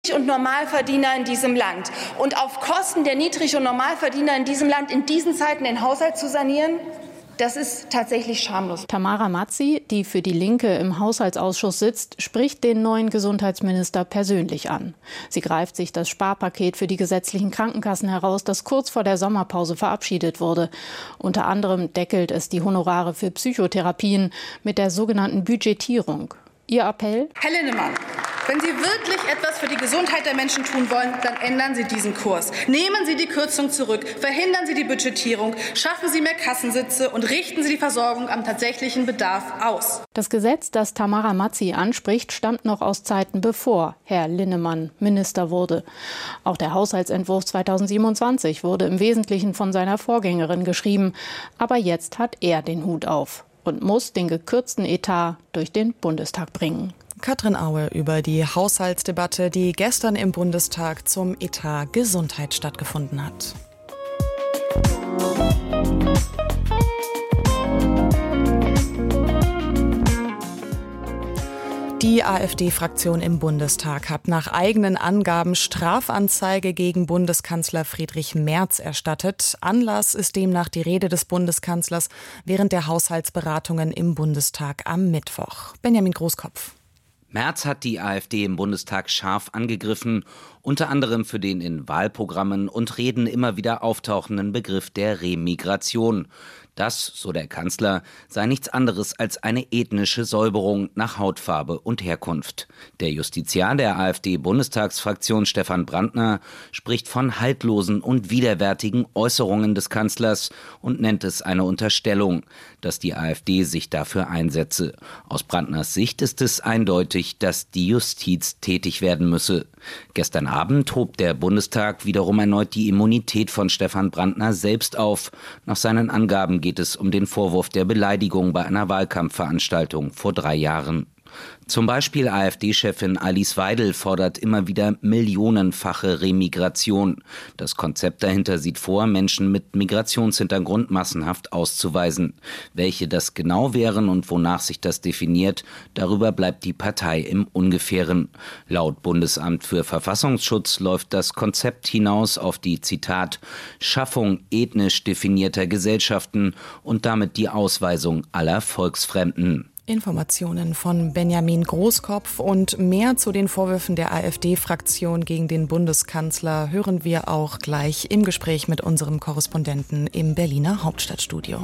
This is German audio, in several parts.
und Normalverdiener in diesem Land. Und auf Kosten der Niedrig- und Normalverdiener in diesem Land in diesen Zeiten den Haushalt zu sanieren, das ist tatsächlich schamlos. Tamara Mazzi, die für die Linke im Haushaltsausschuss sitzt, spricht den neuen Gesundheitsminister persönlich an. Sie greift sich das Sparpaket für die gesetzlichen Krankenkassen heraus, das kurz vor der Sommerpause verabschiedet wurde. Unter anderem deckelt es die Honorare für Psychotherapien mit der sogenannten Budgetierung. Ihr Appell? Herr Linnemann, wenn Sie wirklich etwas für die Gesundheit der Menschen tun wollen, dann ändern Sie diesen Kurs. Nehmen Sie die Kürzung zurück, verhindern Sie die Budgetierung, schaffen Sie mehr Kassensitze und richten Sie die Versorgung am tatsächlichen Bedarf aus. Das Gesetz, das Tamara Mazzi anspricht, stammt noch aus Zeiten, bevor Herr Linnemann Minister wurde. Auch der Haushaltsentwurf 2027 wurde im Wesentlichen von seiner Vorgängerin geschrieben. Aber jetzt hat er den Hut auf und muss den gekürzten Etat durch den Bundestag bringen. Katrin Aue über die Haushaltsdebatte, die gestern im Bundestag zum Etat Gesundheit stattgefunden hat. Die AfD-Fraktion im Bundestag hat nach eigenen Angaben Strafanzeige gegen Bundeskanzler Friedrich Merz erstattet. Anlass ist demnach die Rede des Bundeskanzlers während der Haushaltsberatungen im Bundestag am Mittwoch. Benjamin Großkopf. Merz hat die AfD im Bundestag scharf angegriffen, unter anderem für den in Wahlprogrammen und Reden immer wieder auftauchenden Begriff der Remigration. Das, so der Kanzler, sei nichts anderes als eine ethnische Säuberung nach Hautfarbe und Herkunft. Der Justiziar der AfD-Bundestagsfraktion Stefan Brandner spricht von haltlosen und widerwärtigen Äußerungen des Kanzlers und nennt es eine Unterstellung, dass die AfD sich dafür einsetze. Aus Brandners Sicht ist es eindeutig, dass die Justiz tätig werden müsse. Gestern Abend hob der Bundestag wiederum erneut die Immunität von Stefan Brandner selbst auf. Nach seinen Angaben geht es um den Vorwurf der Beleidigung bei einer Wahlkampfveranstaltung vor 3 Jahren. Zum Beispiel AfD-Chefin Alice Weidel fordert immer wieder millionenfache Remigration. Das Konzept dahinter sieht vor, Menschen mit Migrationshintergrund massenhaft auszuweisen. Welche das genau wären und wonach sich das definiert, darüber bleibt die Partei im Ungefähren. Laut Bundesamt für Verfassungsschutz läuft das Konzept hinaus auf die, Zitat, Schaffung ethnisch definierter Gesellschaften und damit die Ausweisung aller Volksfremden. Informationen von Benjamin Großkopf und mehr zu den Vorwürfen der AfD-Fraktion gegen den Bundeskanzler hören wir auch gleich im Gespräch mit unserem Korrespondenten im Berliner Hauptstadtstudio.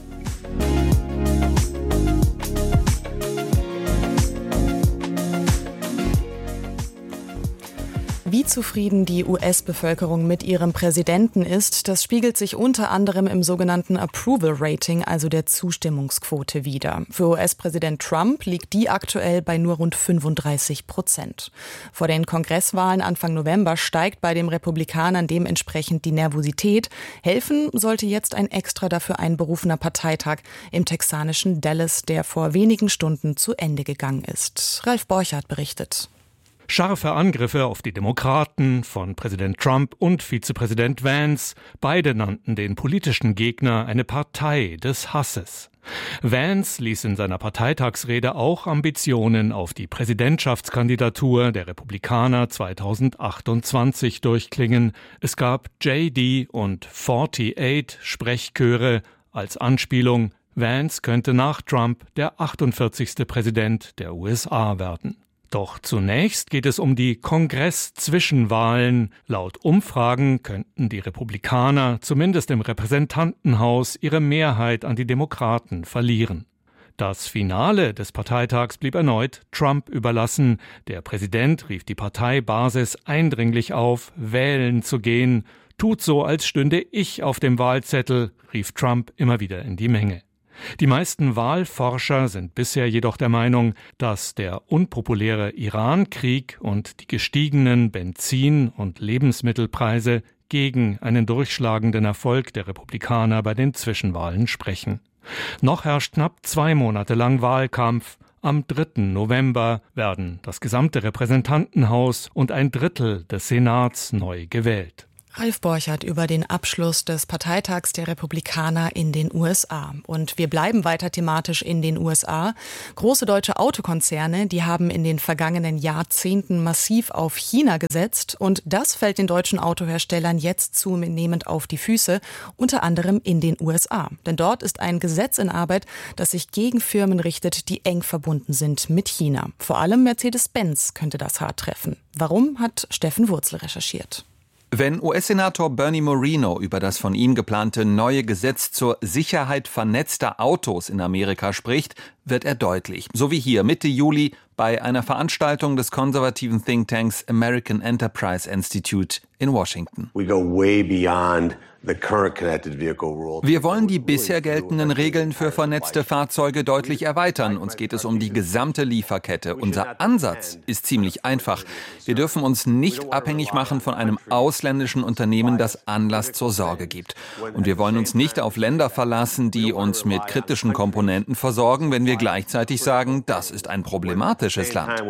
Wie zufrieden die US-Bevölkerung mit ihrem Präsidenten ist, das spiegelt sich unter anderem im sogenannten Approval Rating, also der Zustimmungsquote, wider. Für US-Präsident Trump liegt die aktuell bei nur rund 35%. Vor den Kongresswahlen Anfang November steigt bei den Republikanern dementsprechend die Nervosität. Helfen sollte jetzt ein extra dafür einberufener Parteitag im texanischen Dallas, der vor wenigen Stunden zu Ende gegangen ist. Ralf Borchardt berichtet. Scharfe Angriffe auf die Demokraten von Präsident Trump und Vizepräsident Vance. Beide nannten den politischen Gegner eine Partei des Hasses. Vance ließ in seiner Parteitagsrede auch Ambitionen auf die Präsidentschaftskandidatur der Republikaner 2028 durchklingen. Es gab JD und 48 Sprechchöre als Anspielung, Vance könnte nach Trump der 48. Präsident der USA werden. Doch zunächst geht es um die Kongress-Zwischenwahlen. Laut Umfragen könnten die Republikaner zumindest im Repräsentantenhaus ihre Mehrheit an die Demokraten verlieren. Das Finale des Parteitags blieb erneut Trump überlassen. Der Präsident rief die Parteibasis eindringlich auf, wählen zu gehen. Tut so, als stünde ich auf dem Wahlzettel, rief Trump immer wieder in die Menge. Die meisten Wahlforscher sind bisher jedoch der Meinung, dass der unpopuläre Iran-Krieg und die gestiegenen Benzin- und Lebensmittelpreise gegen einen durchschlagenden Erfolg der Republikaner bei den Zwischenwahlen sprechen. Noch herrscht knapp 2 Monate lang Wahlkampf. Am 3. November werden das gesamte Repräsentantenhaus und ein Drittel des Senats neu gewählt. Ralf Borchert über den Abschluss des Parteitags der Republikaner in den USA. Und wir bleiben weiter thematisch in den USA. Große deutsche Autokonzerne, die haben in den vergangenen Jahrzehnten massiv auf China gesetzt. Und das fällt den deutschen Autoherstellern jetzt zunehmend auf die Füße, unter anderem in den USA. Denn dort ist ein Gesetz in Arbeit, das sich gegen Firmen richtet, die eng verbunden sind mit China. Vor allem Mercedes-Benz könnte das hart treffen. Warum, hat Steffen Wurzel recherchiert. Wenn US-Senator Bernie Moreno über das von ihm geplante neue Gesetz zur Sicherheit vernetzter Autos in Amerika spricht, wird er deutlich. So wie hier Mitte Juli bei einer Veranstaltung des konservativen Thinktanks American Enterprise Institute in Washington. We go way beyond the current connected vehicle rules. Wir wollen die bisher geltenden Regeln für vernetzte Fahrzeuge deutlich erweitern. Uns geht es um die gesamte Lieferkette. Unser Ansatz ist ziemlich einfach. Wir dürfen uns nicht abhängig machen von einem ausländischen Unternehmen, das Anlass zur Sorge gibt. Und wir wollen uns nicht auf Länder verlassen, die uns mit kritischen Komponenten versorgen, wenn wir gleichzeitig sagen, das ist ein problematisches Land.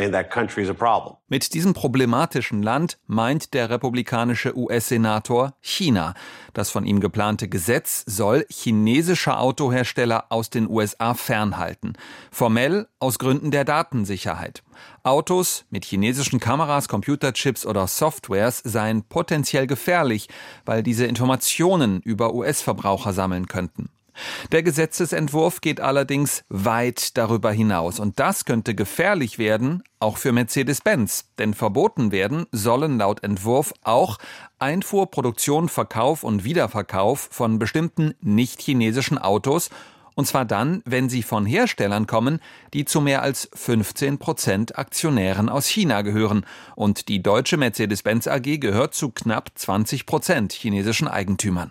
Mit diesem problematischen Land meint der republikanische US-Senator China. Das von ihm geplante Gesetz soll chinesische Autohersteller aus den USA fernhalten. Formell aus Gründen der Datensicherheit. Autos mit chinesischen Kameras, Computerchips oder Softwares seien potenziell gefährlich, weil diese Informationen über US-Verbraucher sammeln könnten. Der Gesetzesentwurf geht allerdings weit darüber hinaus. Und das könnte gefährlich werden, auch für Mercedes-Benz. Denn verboten werden sollen laut Entwurf auch Einfuhr, Produktion, Verkauf und Wiederverkauf von bestimmten nicht-chinesischen Autos. Und zwar dann, wenn sie von Herstellern kommen, die zu mehr als 15% Aktionären aus China gehören. Und die deutsche Mercedes-Benz AG gehört zu knapp 20% chinesischen Eigentümern.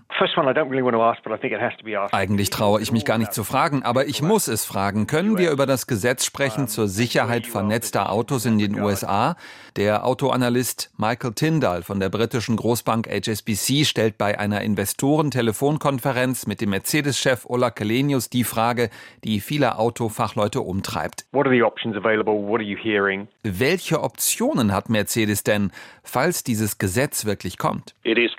Eigentlich traue ich mich gar nicht zu fragen, aber ich muss es fragen. Können wir über das Gesetz sprechen zur Sicherheit vernetzter Autos in den USA? Der Autoanalyst Michael Tyndall von der britischen Großbank HSBC stellt bei einer Investoren-Telefonkonferenz mit dem Mercedes-Chef Ola Källenius die Frage, die viele Autofachleute umtreibt. Welche Optionen hat Mercedes denn, falls dieses Gesetz wirklich kommt?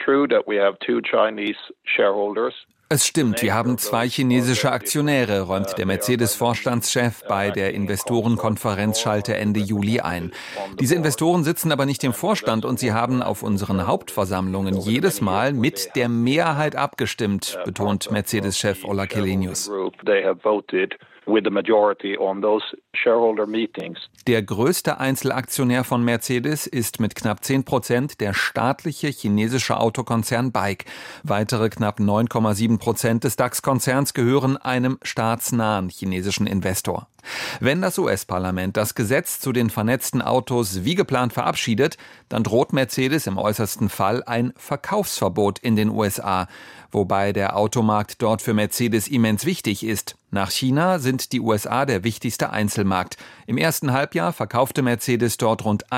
Es stimmt, wir haben 2 chinesische Aktionäre, räumt der Mercedes-Vorstandschef bei der Investorenkonferenzschalte Ende Juli ein. Diese Investoren sitzen aber nicht im Vorstand und sie haben auf unseren Hauptversammlungen jedes Mal mit der Mehrheit abgestimmt, betont Mercedes-Chef Ola Källenius. Der größte Einzelaktionär von Mercedes ist mit knapp 10% der staatliche chinesische Autokonzern BAIC. Weitere knapp 9,7% des DAX-Konzerns gehören einem staatsnahen chinesischen Investor. Wenn das US-Parlament das Gesetz zu den vernetzten Autos wie geplant verabschiedet, dann droht Mercedes im äußersten Fall ein Verkaufsverbot in den USA, wobei der Automarkt dort für Mercedes immens wichtig ist. Nach China sind die USA der wichtigste Einzelmarkt. Im ersten Halbjahr verkaufte Mercedes dort rund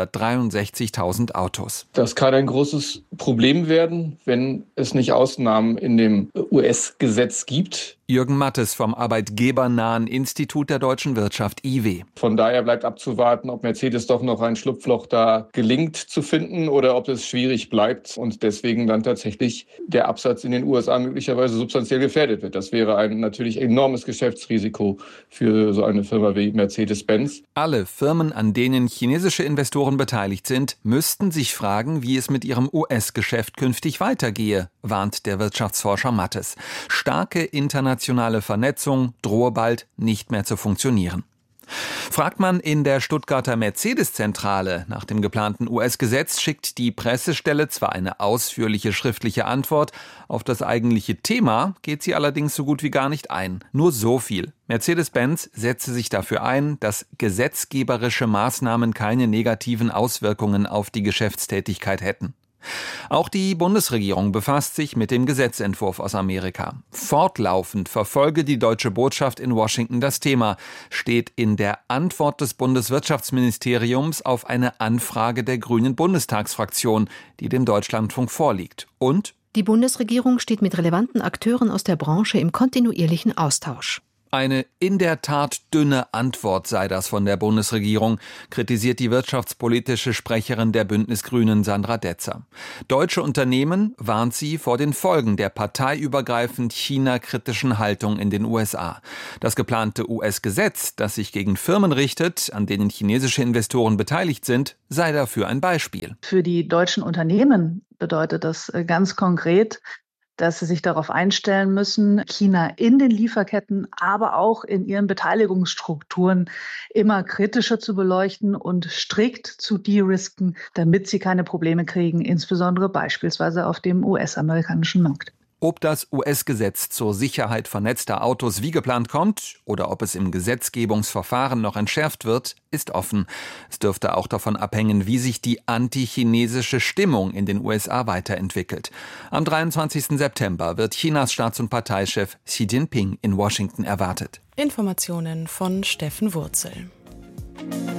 163.000 Autos. Das kann ein großes Problem werden, wenn es nicht Ausnahmen in dem US-Gesetz gibt. Jürgen Mattes vom arbeitgebernahen Institut der deutschen Wirtschaft IW. Von daher bleibt abzuwarten, ob Mercedes doch noch ein Schlupfloch da gelingt zu finden oder ob es schwierig bleibt und deswegen dann tatsächlich der Absatz in den USA möglicherweise substanziell gefährdet wird. Das wäre ein natürlich enormes Geschäftsrisiko für so eine Firma wie Mercedes-Benz. Alle Firmen, an denen chinesische Investoren beteiligt sind, müssten sich fragen, wie es mit ihrem US-Geschäft künftig weitergehe, warnt der Wirtschaftsforscher Mattes. Starke internationale Vernetzung drohe bald nicht mehr zu funktionieren. Fragt man in der Stuttgarter Mercedes-Zentrale nach dem geplanten US-Gesetz, schickt die Pressestelle zwar eine ausführliche schriftliche Antwort, auf das eigentliche Thema geht sie allerdings so gut wie gar nicht ein. Nur so viel. Mercedes-Benz setze sich dafür ein, dass gesetzgeberische Maßnahmen keine negativen Auswirkungen auf die Geschäftstätigkeit hätten. Auch die Bundesregierung befasst sich mit dem Gesetzentwurf aus Amerika. Fortlaufend verfolge die deutsche Botschaft in Washington das Thema, steht in der Antwort des Bundeswirtschaftsministeriums auf eine Anfrage der Grünen Bundestagsfraktion, die dem Deutschlandfunk vorliegt. Und die Bundesregierung steht mit relevanten Akteuren aus der Branche im kontinuierlichen Austausch. Eine in der Tat dünne Antwort sei das von der Bundesregierung, kritisiert die wirtschaftspolitische Sprecherin der Bündnis-Grünen Sandra Detzer. Deutsche Unternehmen warnt sie vor den Folgen der parteiübergreifend China-kritischen Haltung in den USA. Das geplante US-Gesetz, das sich gegen Firmen richtet, an denen chinesische Investoren beteiligt sind, sei dafür ein Beispiel. Für die deutschen Unternehmen bedeutet das ganz konkret, dass sie sich darauf einstellen müssen, China in den Lieferketten, aber auch in ihren Beteiligungsstrukturen immer kritischer zu beleuchten und strikt zu de-risken, damit sie keine Probleme kriegen, insbesondere beispielsweise auf dem US-amerikanischen Markt. Ob das US-Gesetz zur Sicherheit vernetzter Autos wie geplant kommt oder ob es im Gesetzgebungsverfahren noch entschärft wird, ist offen. Es dürfte auch davon abhängen, wie sich die antichinesische Stimmung in den USA weiterentwickelt. Am 23. September wird Chinas Staats- und Parteichef Xi Jinping in Washington erwartet. Informationen von Steffen Wurzel.